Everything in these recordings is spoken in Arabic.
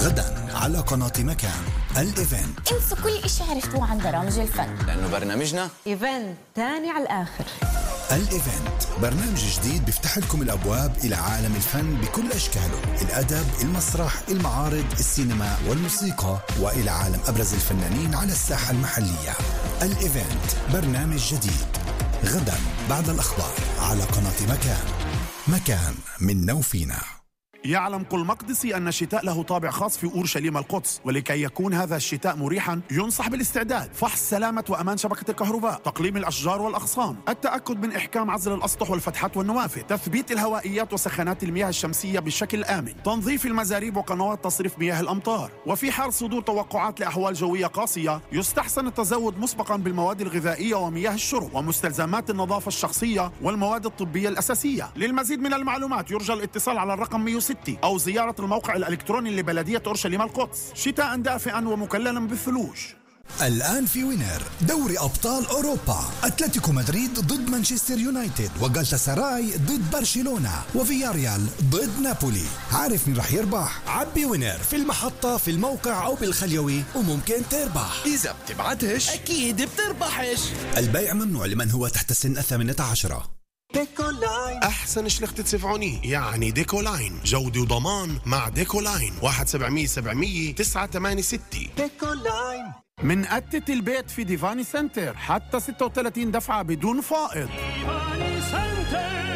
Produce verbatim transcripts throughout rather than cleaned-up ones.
غدا على قناة مكان. الإيفنت، انسوا كل إشي عرفتوه عن برامج الفن، لأنه برنامجنا إيفنت تاني على الآخر. الإيفنت برنامج جديد بيفتح لكم الأبواب إلى عالم الفن بكل أشكاله، الأدب، المسرح، المعارض، السينما والموسيقى، وإلى عالم أبرز الفنانين على الساحة المحلية. الإيفنت برنامج جديد غدا بعد الأخبار على قناة مكان. مكان منا وفينا. يعلم كل مقدسي أن الشتاء له طابع خاص في أورشليم القدس، ولكي يكون هذا الشتاء مريحا ينصح بالاستعداد: فحص سلامة وأمان شبكة الكهرباء، تقليم الأشجار والأغصان، التأكد من إحكام عزل الأسطح والفتحات والنوافذ، تثبيت الهوائيات وسخانات المياه الشمسية بشكل آمن، تنظيف المزاريب وقنوات تصريف مياه الأمطار. وفي حال صدور توقعات لأحوال جوية قاسية يستحسن التزود مسبقا بالمواد الغذائية ومياه الشرب ومستلزمات النظافة الشخصية والمواد الطبية الأساسية. للمزيد من المعلومات يرجى الاتصال على الرقم مئة وستة أو زيارة الموقع الإلكتروني لبلدية أورشليم القدس. شتاء دافئا ومكللا بالثلوج. الآن في وينر دوري أبطال أوروبا، أتلتيكو مدريد ضد مانشستر يونايتد، وغالتا سراي ضد برشلونة، وفياريال ضد نابولي. عارف مين رح يربح؟ عبي وينر في المحطة، في الموقع أو بالخليوي، وممكن تربح. إذا بتبعتش أكيد بتربحش. البيع ممنوع لمن هو تحت السن الثامنة عشرة. ديكولاين أحسن شلخت تسفعوني، يعني ديكولاين جودة وضمان مع ديكولاين. واحد سبعمية سبعمية تسعة ثمانية ستة. ديكولاين من قتة البيت في ديفاني سنتر، حتى ستة وثلاثين دفعة بدون فائض. ديفاني سنتر.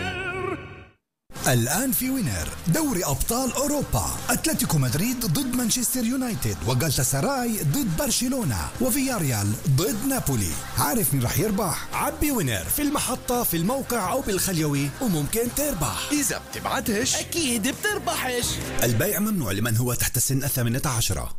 الآن في وينر دوري أبطال أوروبا، أتلتيكو مدريد ضد مانشستر يونايتد، وغالتا سراي ضد برشلونة، وفياريال ضد نابولي. عارف مين رح يربح؟ عبي وينر في المحطة، في الموقع أو بالخليوي، وممكن تربح. إذا بتبعتش أكيد بتربحش. البيع ممنوع لمن هو تحت السن الثامنة عشرة.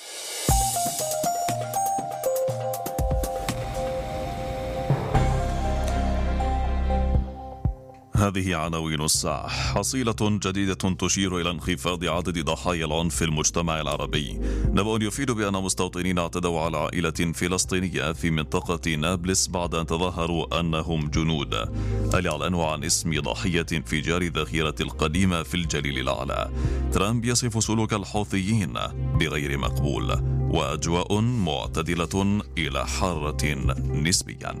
هذه عناوين الساعة. حصيلة جديدة تشير إلى انخفاض عدد ضحايا العنف في المجتمع العربي. نبأ يفيد بأن مستوطنين اعتدوا على عائلة فلسطينية في منطقة نابلس بعد أن تظاهروا أنهم جنود. الإعلان عن اسم ضحية انفجار الذخيرة القديمة في الجليل الأعلى. ترامب يصف سلوك الحوثيين بغير مقبول. وأجواء معتدلة إلى حارة نسبيا.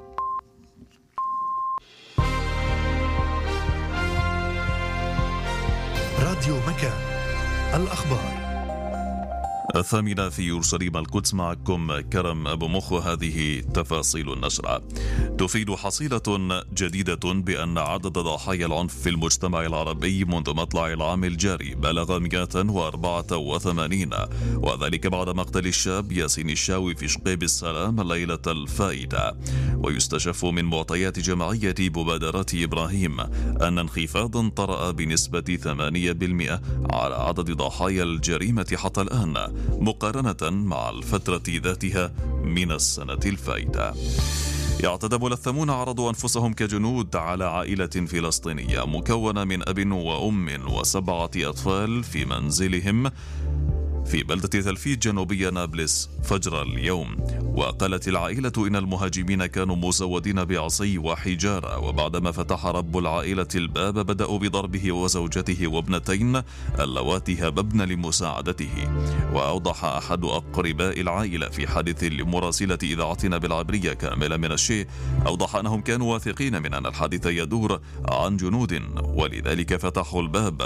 راديو مكان، الأخبار. الثامنة في يورشليم القدس، معكم كرم أبو مخ، وهذه تفاصيل النشرة. تفيد حصيلة جديدة بأن عدد ضحايا العنف في المجتمع العربي منذ مطلع العام الجاري بلغ مئة وأربعة وثمانين، وذلك بعد مقتل الشاب ياسين الشاوي في شقيب السلام الليلة الفائتة. ويستشف من معطيات جمعية مبادرات إبراهيم أن انخفاضا طرأ بنسبة ثمانية بالمئة على عدد ضحايا الجريمة حتى الآن، مقارنة مع الفترة ذاتها من السنة الفائتة. يعتدب ملثمون عرضوا أنفسهم كجنود على عائلة فلسطينية مكونة من أب وأم وسبعة أطفال في منزلهم في بلدة ثلفيد جنوبية نابلس فجر اليوم. وقالت العائلة إن المهاجمين كانوا مزودين بعصي وحجارة، وبعدما فتح رب العائلة الباب بدأوا بضربه وزوجته وابنتين اللواتي هببن لمساعدته. وأوضح أحد أقرباء العائلة في حادث لمراسلة إذاعتنا بالعبرية كاملة من الشيء، أوضح أنهم كانوا واثقين من أن الحادث يدور عن جنود، ولذلك فتحوا الباب